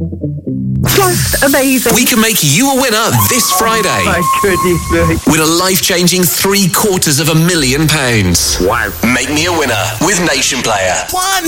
Just amazing. We can make you a winner this Friday. My goodness me. Win a life-changing £750,000. Wow. Make me a winner with Nation Player.